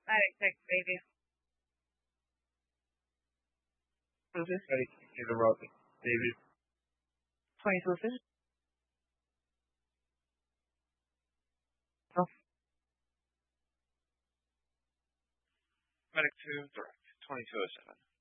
Medic 6, baby. Medic in the road, baby. 22 official. Medic 2, direct. 2207.